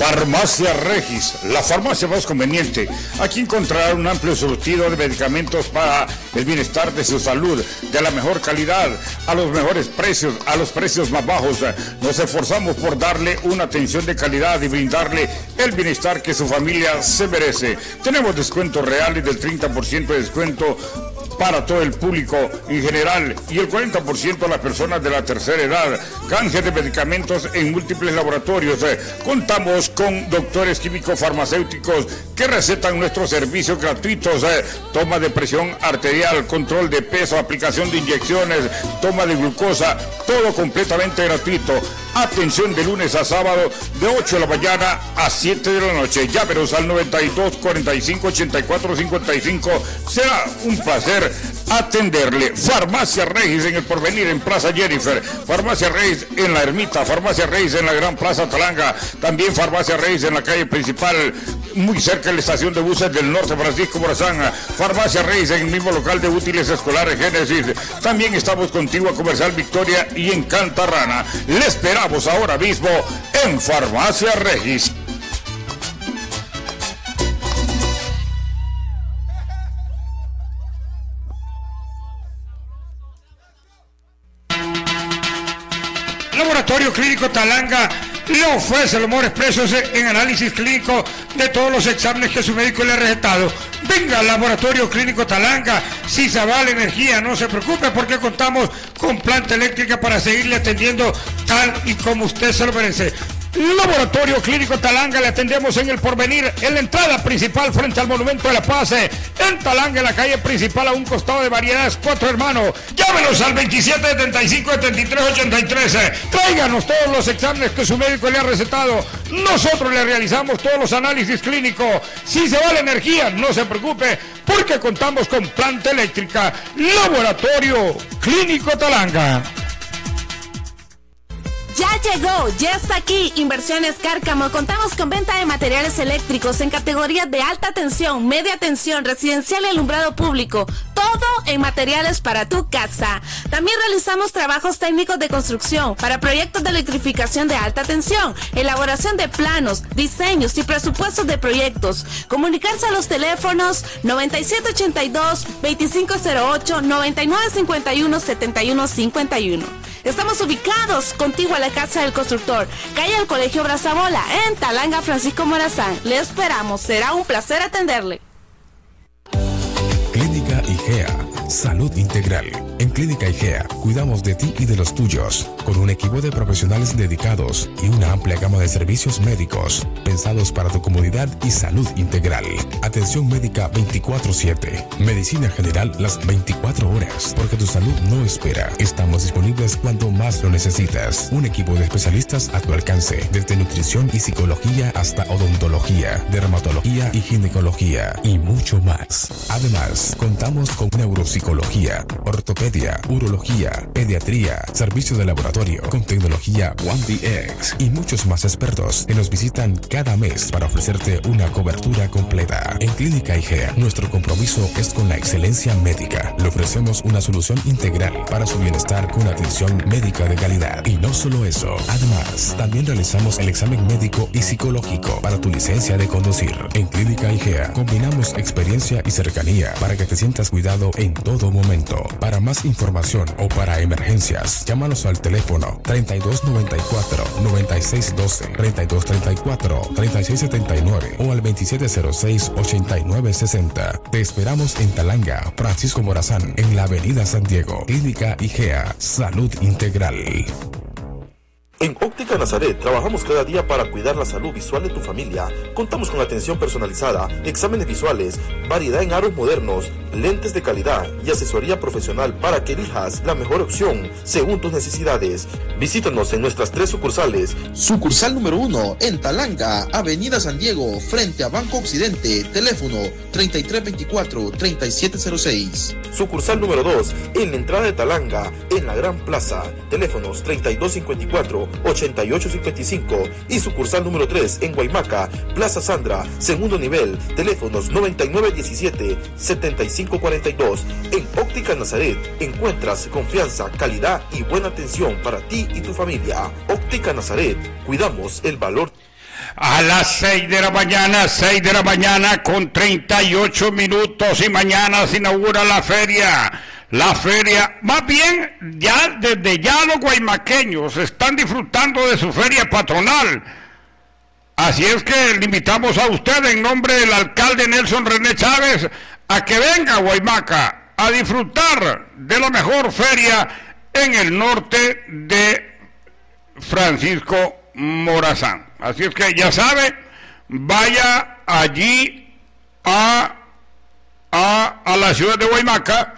Farmacia Regis, la farmacia más conveniente. Aquí encontrará un amplio surtido de medicamentos para el bienestar de su salud, de la mejor calidad, a los mejores precios, a los precios más bajos. Nos esforzamos por darle una atención de calidad y brindarle el bienestar que su familia se merece. Tenemos descuentos reales del 30% de descuento para todo el público en general y el 40% a las personas de la tercera edad. Canje de medicamentos en múltiples laboratorios. Contamos con doctores químicos farmacéuticos que recetan nuestros servicios gratuitos. Toma de presión arterial, control de peso, aplicación de inyecciones, toma de glucosa, todo completamente gratuito. Atención de lunes a sábado de 8 de la mañana a 7 de la noche. Llámenos al 92 45 84 55. Será un placer atenderle. Farmacia Regis en El Porvenir, en Plaza Jennifer. Farmacia Regis en La Ermita. Farmacia Regis en la Gran Plaza Talanga. También Farmacia Regis en la calle principal, muy cerca de la estación de buses del norte, Francisco Morazán. Farmacia Regis en el mismo local de útiles escolares Génesis. También estamos contigo a Comercial Victoria y en Cantarrana. Le esperamos ahora mismo en Farmacia Regis. Laboratorio Clínico Talanga le ofrece los mejores precios en análisis clínico de todos los exámenes que su médico le ha recetado. Venga al Laboratorio Clínico Talanga. Si se va la energía, no se preocupe porque contamos con planta eléctrica para seguirle atendiendo tal y como usted se lo merece. Laboratorio Clínico Talanga, le atendemos en El Porvenir, en la entrada principal frente al Monumento de la Paz, en Talanga, en la calle principal, a un costado de Variedades Cuatro Hermanos. Llámenos al 27 75 73 83. Tráiganos todos los exámenes que su médico le ha recetado. Nosotros le realizamos todos los análisis clínicos. Si se va la energía, no se preocupe porque contamos con planta eléctrica. Laboratorio Clínico Talanga. Ya llegó, ya está aquí Inversiones Cárcamo. Contamos con venta de materiales eléctricos en categorías de alta tensión, media tensión, residencial y alumbrado público. Todo en materiales para tu casa. También realizamos trabajos técnicos de construcción para proyectos de electrificación de alta tensión, elaboración de planos, diseños y presupuestos de proyectos. Comunicarse a los teléfonos 9782-2508, 9951-7151. Estamos ubicados contigo a la Casa del Constructor, calle del Colegio Brazabola, en Talanga, Francisco Morazán. Le esperamos, será un placer atenderle. Clínica IGEA, salud integral. En Clínica IGEA cuidamos de ti y de los tuyos, con un equipo de profesionales dedicados y una amplia gama de servicios médicos pensados para tu comodidad y salud integral. Atención médica 24/7, medicina general las 24 horas, porque tu salud no espera. Estamos disponibles cuando más lo necesitas. Un equipo de especialistas a tu alcance, desde nutrición y psicología hasta odontología, dermatología y ginecología y mucho más. Además, contamos con neuropsicología, ortopedia, urología, pediatría, servicio de laboratorio con tecnología OneDX y muchos más expertos que nos visitan cada mes para ofrecerte una cobertura completa. En Clínica IGEA, nuestro compromiso es con la excelencia médica. Le ofrecemos una solución integral para su bienestar con atención médica de calidad. Y no solo eso, además, también realizamos el examen médico y psicológico para tu licencia de conducir. En Clínica IGEA combinamos experiencia y cercanía para que te sientas cuidado en todo momento. Para más información o para emergencias, llámanos al teléfono 3294-9612, 3234-3679 o al 2706-8960. Te esperamos en Talanga, Francisco Morazán, en la avenida San Diego. Clínica IGEA, salud integral. En Óptica Nazaret trabajamos cada día para cuidar la salud visual de tu familia. Contamos con atención personalizada, exámenes visuales, variedad en aros modernos, lentes de calidad y asesoría profesional para que elijas la mejor opción según tus necesidades. Visítanos en nuestras 3 sucursales. Sucursal número 1 en Talanga, Avenida San Diego, frente a Banco Occidente, teléfono 3324-3706. Sucursal número 2 en la entrada de Talanga, en la Gran Plaza, teléfonos 3254-8855 y sucursal número 3 en Guaymaca, Plaza Sandra, segundo nivel, teléfonos 9917-7542. En Óptica Nazaret encuentras confianza, calidad y buena atención para ti y tu familia. Óptica Nazaret, cuidamos el valor. A las 6 de la mañana con 38 minutos, y mañana se inaugura la feria. La feria, más bien, desde ya los guaymaqueños están disfrutando de su feria patronal. Así es que le invitamos a usted, en nombre del alcalde Nelson René Chávez, a que venga a Guaymaca a disfrutar de la mejor feria en el norte de Francisco Morazán. Así es que ya sabe, vaya allí a la ciudad de Guaymaca.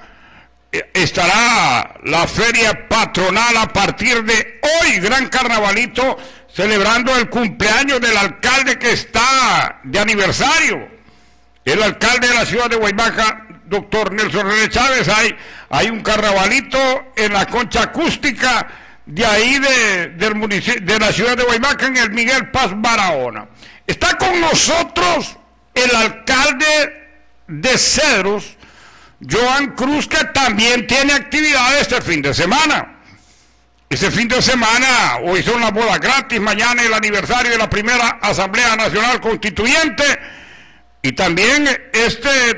Estará la feria patronal a partir de hoy, gran carnavalito, celebrando el cumpleaños del alcalde que está de aniversario. El alcalde de la ciudad de Guaymaca, doctor Nelson René Chávez. Hay un carnavalito en la concha acústica de ahí del municipio, de la ciudad de Guaymaca, en el Miguel Paz Barahona. Está con nosotros el alcalde de Cedros, Joan Cruz, que también tiene actividades este fin de semana. Este fin de semana hoy son las bodas gratis, mañana el aniversario de la primera Asamblea Nacional Constituyente, y también este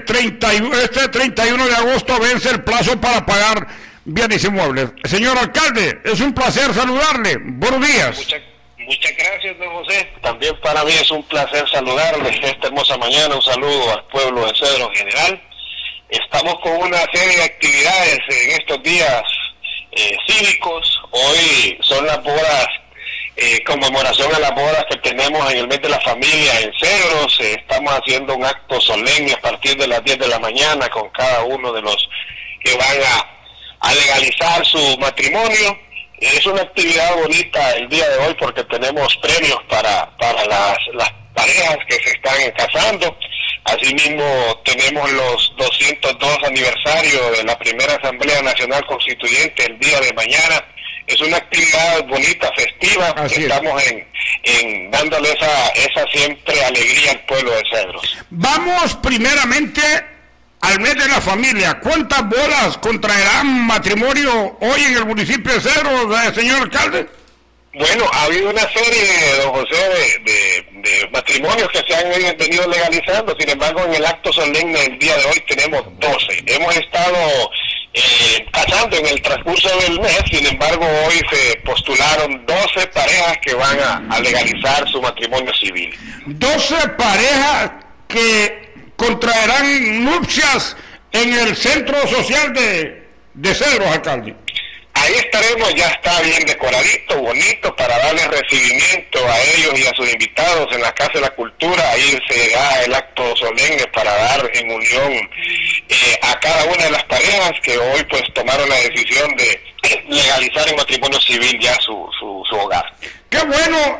31 de agosto vence el plazo para pagar bienes inmuebles. Señor alcalde, es un placer saludarle. Buenos días. Muchas gracias, don José. También para mí es un placer saludarle esta hermosa mañana. Un saludo al pueblo de Cedros en general. Estamos con una serie de actividades en estos días cívicos. Hoy son las bodas, conmemoración a las bodas que tenemos en el mes de la familia en Cedros. Estamos haciendo un acto solemne a partir de las 10 de la mañana con cada uno de los que van a legalizar su matrimonio. Es una actividad bonita el día de hoy porque tenemos premios para las parejas que se están casando. Asimismo, tenemos los 202 aniversarios de la primera Asamblea Nacional Constituyente el día de mañana. Es una actividad bonita, festiva. Estamos en dándole esa siempre alegría al pueblo de Cedros. Vamos primeramente al mes de la familia. ¿Cuántas bodas contraerán matrimonio hoy en el municipio de Cedros, señor alcalde? Bueno, ha habido una serie, don José, de matrimonios que se han venido legalizando. Sin embargo, en el acto solemne del día de hoy tenemos 12. Hemos estado casando en el transcurso del mes. Sin embargo, hoy se postularon 12 parejas que van a legalizar su matrimonio civil. 12 parejas que contraerán nupcias en el centro social de Cedros, alcalde. Ahí estaremos, ya está bien decoradito, bonito, para darle recibimiento a ellos y a sus invitados en la Casa de la Cultura. Ahí se da el acto solemne para dar en unión a cada una de las parejas que hoy pues tomaron la decisión de legalizar en matrimonio civil ya su hogar. ¡Qué bueno!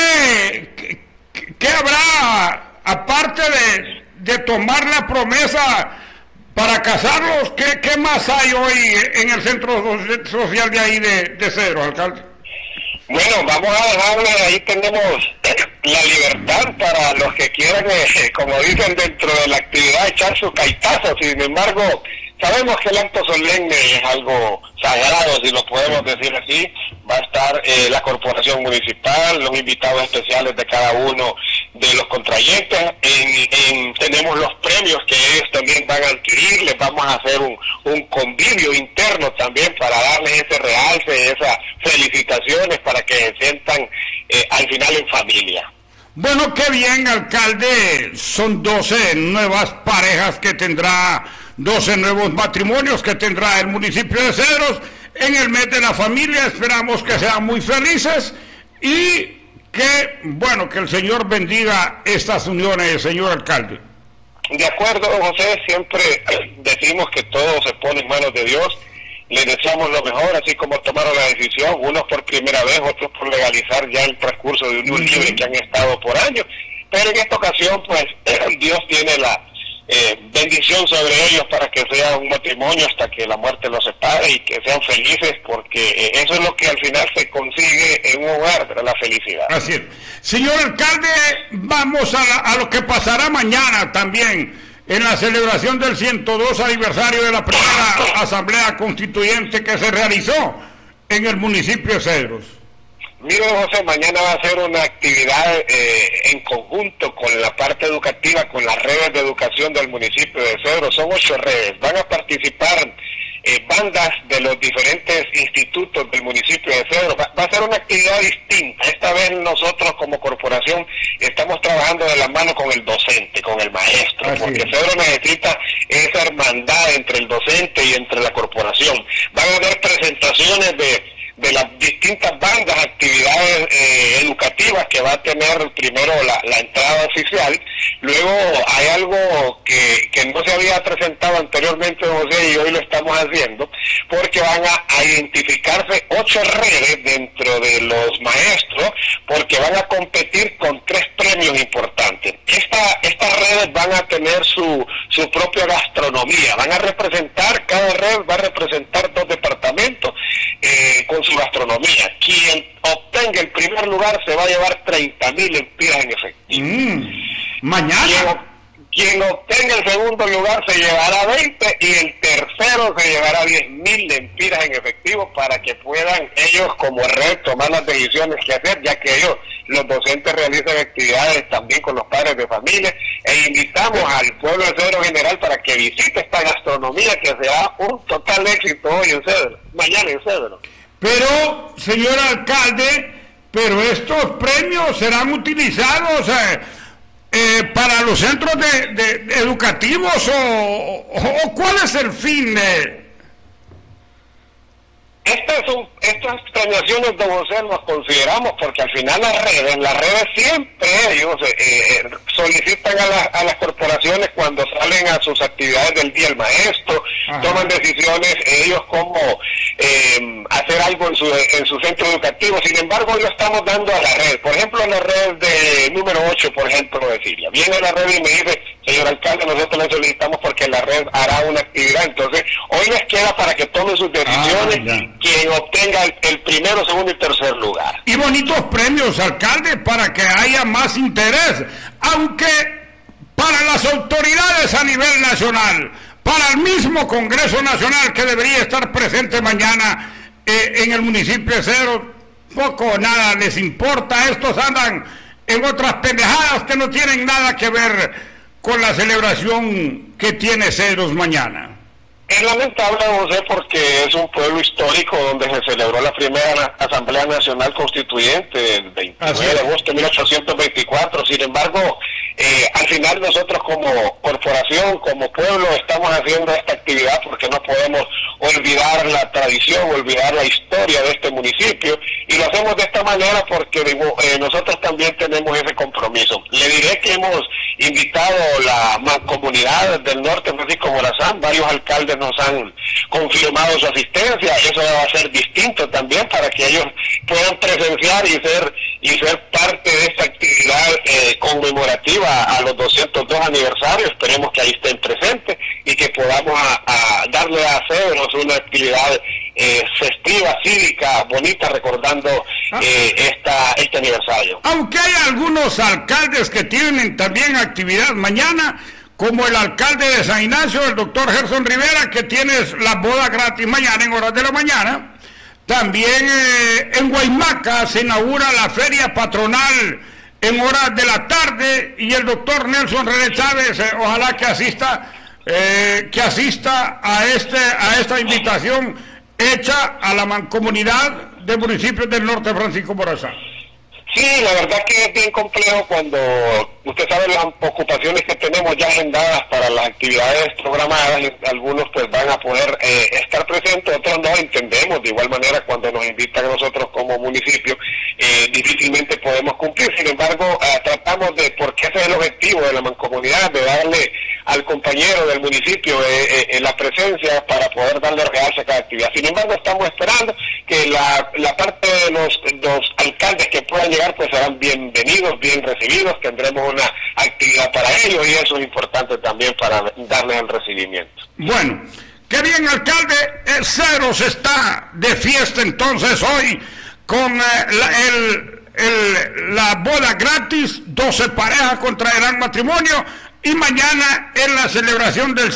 ¿Qué habrá, aparte de tomar la promesa para casarlos? ¿Qué más hay hoy en el centro social de ahí de Cedros, alcalde? Bueno, vamos a dejarle, ahí tenemos la libertad para los que quieran, como dicen dentro de la actividad, echar su caitazo. Sin embargo, sabemos que el acto solemne es algo sagrado, si lo podemos decir así. Va a estar la corporación municipal, los invitados especiales de cada uno de los contrayentes. Tenemos los premios que ellos también van a adquirir. Les vamos a hacer un convivio interno también para darles ese realce, esas felicitaciones para que se sientan al final en familia. Bueno, qué bien, alcalde. Son 12 nuevas parejas que tendrá, 12 nuevos matrimonios que tendrá el municipio de Cedros en el mes de la familia. Esperamos que sean muy felices y que, bueno, que el Señor bendiga estas uniones, señor alcalde. De acuerdo, José, siempre decimos que todo se pone en manos de Dios. Les deseamos lo mejor, así como tomaron la decisión, unos por primera vez, otros por legalizar ya el transcurso de unión libre que han estado por años. Pero en esta ocasión, pues, Dios tiene la bendición sobre ellos para que sea un matrimonio hasta que la muerte los separe y que sean felices, porque eso es lo que al final se consigue en un hogar, ¿verdad? La felicidad. Así es. Señor alcalde, vamos a lo que pasará mañana también en la celebración del 102 aniversario de la primera Asamblea Constituyente que se realizó en el municipio de Cedros. Mire, José, mañana va a ser una actividad en conjunto con la parte educativa, con las redes de educación del municipio de Cedro. Son 8 redes. Van a participar bandas de los diferentes institutos del municipio de Cedro. Va a ser una actividad distinta. Esta vez nosotros como corporación estamos trabajando de la mano con el docente, con el maestro, porque Cedro necesita esa hermandad entre el docente y entre la corporación. Van a haber presentaciones de las distintas bandas, actividades educativas que va a tener primero la entrada oficial. Luego hay algo que no se había presentado anteriormente, José, y hoy lo estamos haciendo, porque van a identificarse 8 redes dentro de los maestros, porque van a competir con 3 premios importantes. Estas redes van a tener su propia gastronomía, van a representar, cada red va a representar 2 departamentos con su gastronomía. Quien obtenga el primer lugar se va a llevar 30,000 lempiras en efectivo. Mañana. Quien obtenga el segundo lugar se llevará 20 y el tercero se llevará 10,000 lempiras en efectivo para que puedan ellos como red tomar las decisiones que hacer, ya que ellos, los docentes, realizan actividades también con los padres de familia, e invitamos al pueblo de Cedro General para que visite esta gastronomía que será un total éxito hoy en Cedro, mañana en Cedro. Pero, señor alcalde, estos premios serán utilizados para los centros educativos o ¿cuál es el fin? Estas premiaciones, don José, nos consideramos porque al final las redes siempre ellos solicitan a las corporaciones cuando salen a sus actividades del Día del Maestro. Ajá. Toman decisiones ellos como hacer algo en su centro educativo. Sin embargo, hoy lo estamos dando a la red. Por ejemplo, la red de número 8, por ejemplo, de Siria. Viene la red y me dice, señor alcalde, nosotros le solicitamos porque la red hará una actividad. Entonces, hoy les queda para que tomen sus decisiones quien obtenga el primero, segundo y tercer lugar. Y bonitos premios, alcalde, para que haya más interés, aunque para las autoridades a nivel nacional, para el mismo Congreso Nacional que debería estar presente mañana en el municipio de Cedro, poco o nada les importa. Estos andan en otras pendejadas que no tienen nada que ver con la celebración que tiene Cedro mañana. Es lamentable, José, porque es un pueblo histórico donde se celebró la primera Asamblea Nacional Constituyente el 29 de agosto de 1824. Sin embargo, al final nosotros como corporación, como pueblo, estamos haciendo esta actividad porque no podemos olvidar la tradición, olvidar la historia de este municipio, y lo hacemos de esta manera porque nosotros también tenemos ese compromiso. Le diré que hemos invitado la mancomunidad del norte, Francisco Morazán, varios alcaldes nos han confirmado su asistencia. Eso va a ser distinto también para que ellos puedan presenciar y ser parte de esta actividad conmemorativa a los 202 aniversarios. Esperemos que ahí estén presentes y que podamos a darle a Cedro una actividad festiva, cívica, bonita, recordando este aniversario. Aunque hay algunos alcaldes que tienen también actividad mañana, como el alcalde de San Ignacio, el doctor Gerson Rivera, que tiene la boda gratis mañana en horas de la mañana. También en Guaymaca se inaugura la feria patronal en horas de la tarde, y el doctor Nelson René Chávez, ojalá que asista a esta invitación hecha a la mancomunidad de municipios del norte, Francisco Morazán. Sí, la verdad que es bien complejo cuando usted sabe las ocupaciones que tenemos ya agendadas para las actividades programadas, y algunos pues van a poder estar presentes, otros no. Entendemos de igual manera cuando nos invitan a nosotros como municipio, difícilmente podemos cumplir. Sin embargo, tratamos de, porque ese es el objetivo de la mancomunidad, de darle al compañero del municipio la presencia para poder darle realce a cada actividad. Sin embargo, estamos esperando que la parte de los alcaldes que puedan llegar pues serán bienvenidos, bien recibidos. Tendremos una actividad para ellos y eso es importante también para darles el recibimiento. Bueno, qué bien, alcalde. Cedro se está de fiesta entonces hoy con la boda gratis, 12 parejas contraerán matrimonio, y mañana es la celebración del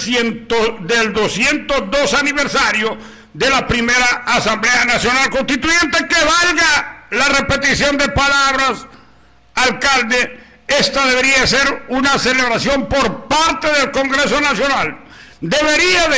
202 aniversario de la primera Asamblea Nacional Constituyente. Que valga la repetición de palabras, alcalde, esta debería ser una celebración por parte del Congreso Nacional. Deberían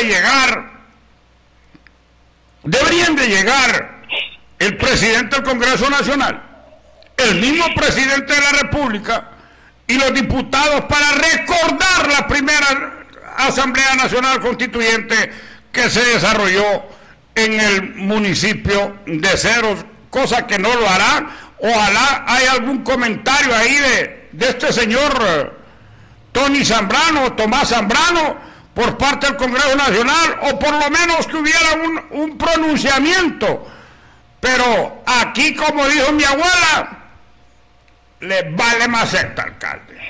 de llegar el presidente del Congreso Nacional, el mismo presidente de la República y los diputados para recordar la primera Asamblea Nacional Constituyente que se desarrolló en el municipio de Ceros, cosa que no lo hará. Ojalá haya algún comentario ahí de este señor Tony Zambrano, Tomás Zambrano, por parte del Congreso Nacional, o por lo menos que hubiera un pronunciamiento. Pero aquí, como dijo mi abuela, le vale maceta, alcalde.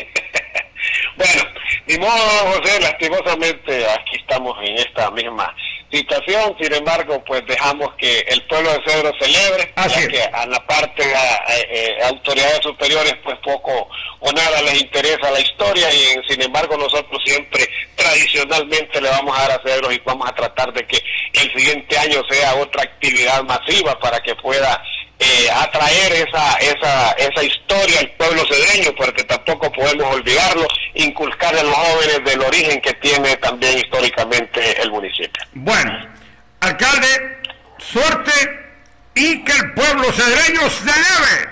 Bueno, ni modo, José, lastimosamente aquí estamos en esta misma situación. Sin embargo, pues dejamos que el pueblo de Cedro celebre, ya que a la parte de autoridades superiores pues poco o nada les interesa la historia, y sin embargo nosotros siempre tradicionalmente le vamos a dar a Cedro y vamos a tratar de que el siguiente año sea otra actividad masiva para que pueda atraer esa historia al pueblo cedreño, porque tampoco podemos olvidarlo, inculcar a los jóvenes del origen que tiene también históricamente el municipio. Bueno, alcalde, suerte y que el pueblo cedreño celebre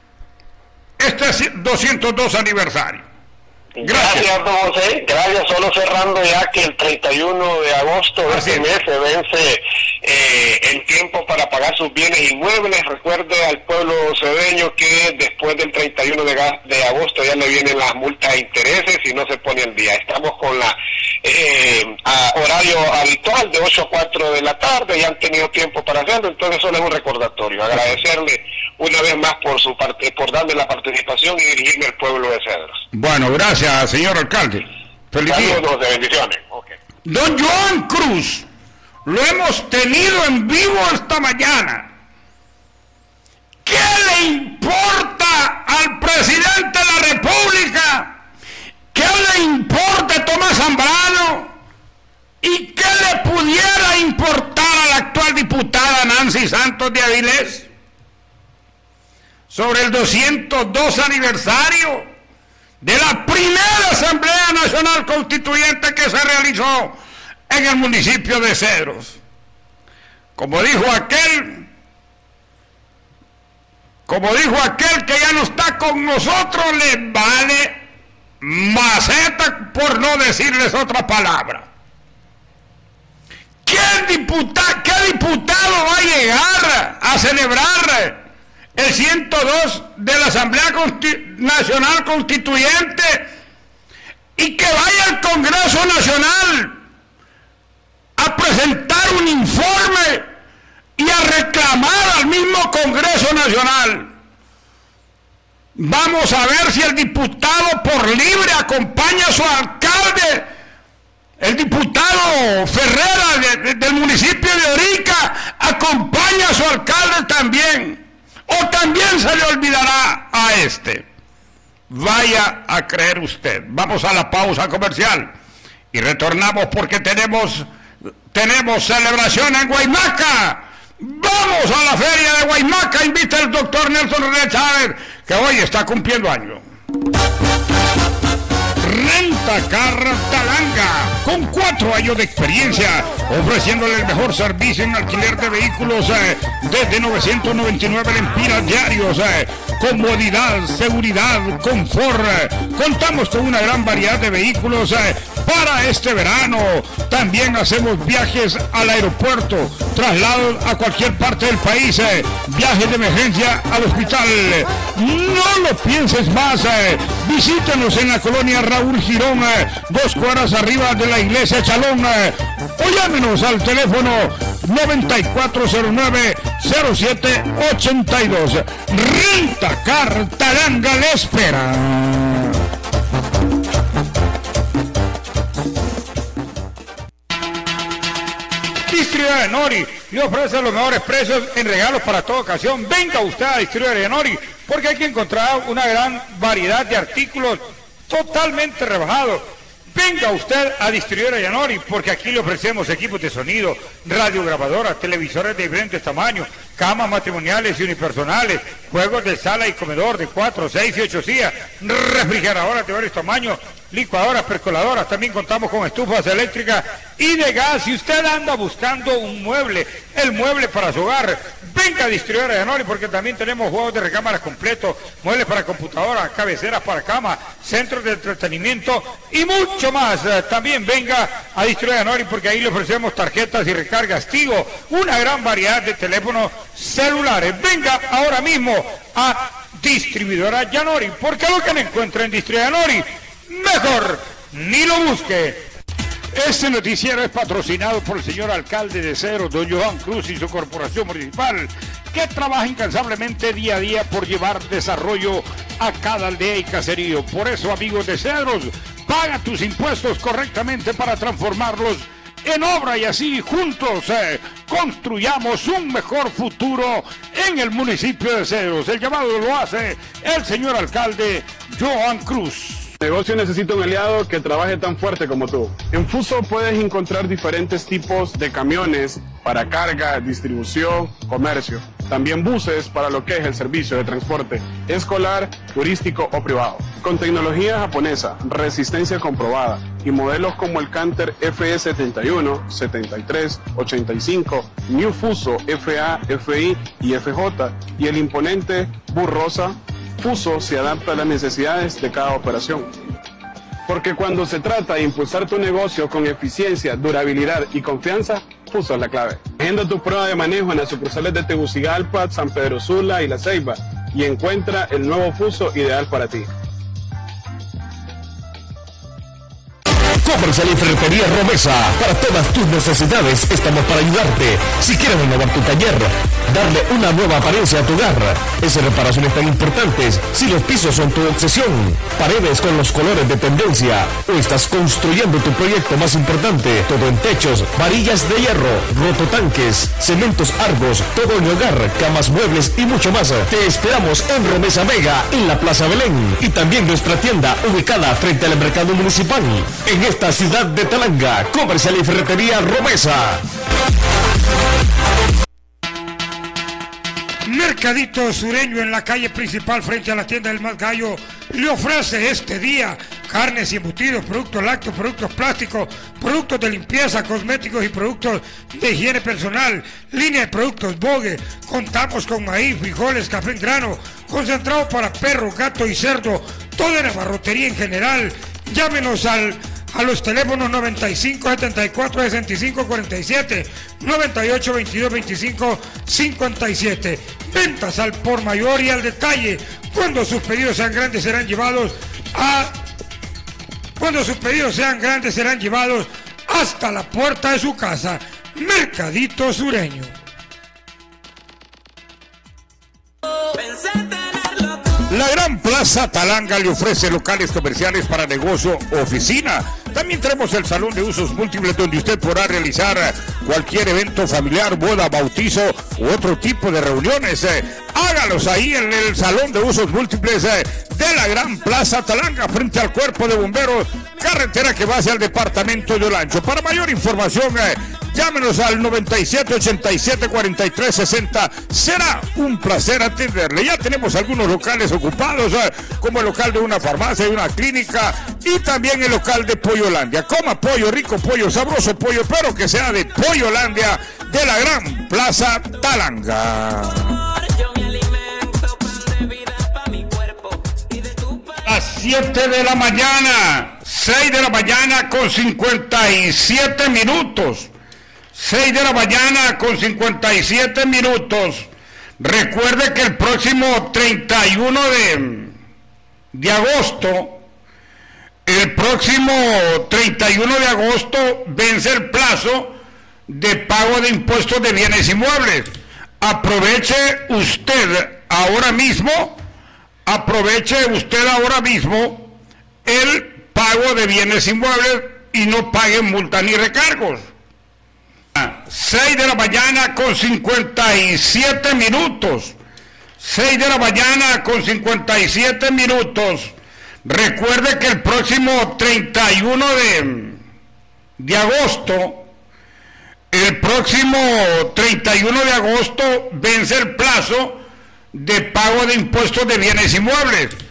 este 202 aniversario. Gracias, don José. Gracias. Solo cerrando ya que el 31 de agosto de este mes se vence el tiempo para pagar sus bienes inmuebles. Recuerde al pueblo cedeño que después del 31 de agosto ya le vienen las multas e intereses si no se pone al día. Estamos con la horario habitual de 8 a 4 de la tarde, ya han tenido tiempo para hacerlo, entonces solo es un recordatorio. Agradecerle una vez más por su parte, por darme la participación y dirigirme al pueblo de Cedros. Bueno, gracias, señor alcalde. Feliz día. Saludos, de bendiciones. Okay. Don Joan Cruz, lo hemos tenido en vivo esta mañana. ¿Qué le importa al presidente de la República? ¿Qué le importa a Tomás Zambrano? ¿Y qué le pudiera importar a la actual diputada Nancy Santos de Avilés sobre el 202 aniversario de la primera Asamblea Nacional Constituyente que se realizó en el municipio de Cedros? Como dijo aquel que ya no está con nosotros, le vale maceta, por no decirles otra palabra. ¿Qué diputado va a llegar a celebrar el 102 de la Asamblea Nacional Constituyente y que vaya al Congreso Nacional a presentar un informe y a reclamar al mismo Congreso Nacional? Vamos a ver si el diputado por libre acompaña a su alcalde, el diputado Ferrera del municipio de Orica acompaña a su alcalde también, o también se le olvidará a este. Vaya a creer usted. Vamos a la pausa comercial y retornamos porque tenemos celebración en Guaymaca. Vamos a la feria de Guaymaca, invita el doctor Nelson René Chávez, que hoy está cumpliendo años. Rentacar Talanga, con 4 años de experiencia, ofreciéndole el mejor servicio en alquiler de vehículos desde 999 lempiras diarios, comodidad, seguridad, confort. Contamos con una gran variedad de vehículos para este verano. También hacemos viajes al aeropuerto, traslados a cualquier parte del país, viajes de emergencia al hospital. No lo pienses más, visítenos en la colonia Raúl Girón, 2 cuadras arriba de la iglesia Chalón, o llámenos al teléfono 9409-0782. Rentacar Talanga le espera. Distribuidora de Nori le ofrece los mejores precios en regalos para toda ocasión. Venga usted a Distribuidora de Nori, porque hay que encontrar una gran variedad de artículos totalmente rebajados. Venga usted a Distribuidora Yanori, porque aquí le ofrecemos equipos de sonido, radiograbadoras, televisores de diferentes tamaños, camas matrimoniales y unipersonales, juegos de sala y comedor de 4, 6 y 8 sillas, refrigeradoras de varios tamaños, licuadoras, percoladoras. También contamos con estufas eléctricas y de gas. Si usted anda buscando un mueble, el mueble para su hogar, venga a Distribuidora Yanori, porque también tenemos juegos de recámaras completos, muebles para computadoras, cabeceras para cama, centros de entretenimiento y mucho más. También venga a Distribuidora Yanori, porque ahí le ofrecemos tarjetas y recargas Tigo, una gran variedad de teléfonos celulares. Venga ahora mismo a Distribuidora Yanori, porque lo que no encuentra en Distribuidora Yanori, mejor ni lo busque. Este noticiero es patrocinado por el señor alcalde de Cedros, don Johan Cruz, y su corporación municipal, que trabaja incansablemente día a día por llevar desarrollo a cada aldea y caserío. Por eso, amigos de Cedros, paga tus impuestos correctamente para transformarlos en obra, y así juntos construyamos un mejor futuro en el municipio de Cedros. El llamado lo hace el señor alcalde Johan Cruz. El negocio necesita un aliado que trabaje tan fuerte como tú. En Fuso puedes encontrar diferentes tipos de camiones para carga, distribución, comercio. También buses para lo que es el servicio de transporte escolar, turístico o privado. Con tecnología japonesa, resistencia comprobada y modelos como el Canter FE71, 73, 85, New Fuso FA, FI y FJ y el imponente Bus Rosa, Fuso se adapta a las necesidades de cada operación. Porque cuando se trata de impulsar tu negocio con eficiencia, durabilidad y confianza, Fuso es la clave. Agenda tu prueba de manejo en las sucursales de Tegucigalpa, San Pedro Sula y La Ceiba y encuentra el nuevo Fuso ideal para ti. Comercial y Ferretería Romesa. Para todas tus necesidades estamos para ayudarte. Si quieres renovar tu taller, darle una nueva apariencia a tu hogar, esas reparaciones tan importantes, si los pisos son tu obsesión, paredes con los colores de tendencia, o estás construyendo tu proyecto más importante, todo en techos, varillas de hierro, rototanques, cementos Argos, todo en hogar, camas, muebles y mucho más. Te esperamos en Romesa Mega, en la Plaza Belén, y también nuestra tienda ubicada frente al mercado municipal, en esta ciudad de Talanga. Comercial y Ferretería Romesa. Mercadito Sureño, en la calle principal frente a la tienda del Más Gallo, le ofrece este día carnes y embutidos, productos lácteos, productos plásticos, productos de limpieza, cosméticos y productos de higiene personal, línea de productos Bogue. Contamos con maíz, frijoles, café en grano, concentrado para perro, gato y cerdo, toda la barrotería en general. Llámenos a los teléfonos 95 74 65 47, 98 22 25 57. Ventas al por mayor y al detalle. Cuando sus pedidos sean grandes serán llevados hasta la puerta de su casa. Mercadito Sureño. La Gran Plaza Talanga le ofrece locales comerciales para negocio o oficina. También tenemos el salón de usos múltiples, donde usted podrá realizar cualquier evento familiar, boda, bautizo u otro tipo de reuniones. Hágalos ahí en el salón de usos múltiples de la Gran Plaza Talanga, frente al Cuerpo de Bomberos, carretera que va hacia el departamento de Olancho. Para mayor información, llámenos al 97 87 43 60. Será un placer atenderle. Ya tenemos algunos locales ocupados, como el local de una farmacia y una clínica, y también el local de Pollolandia. Coma pollo, rico pollo, sabroso pollo, pero que sea de Pollolandia, de la Gran Plaza Talanga. Las 7 de la mañana, 6 de la mañana con 57 minutos. 6 de la mañana con 57 minutos. Recuerde que el próximo 31 de agosto, vence el plazo de pago de impuestos de bienes inmuebles. Aproveche usted ahora mismo el pago de bienes inmuebles y no pague multa ni recargos. 6 de la mañana con 57 minutos. 6 de la mañana con 57 minutos. Recuerde que el próximo 31 de agosto El próximo 31 de agosto vence el plazo de pago de impuestos de bienes inmuebles.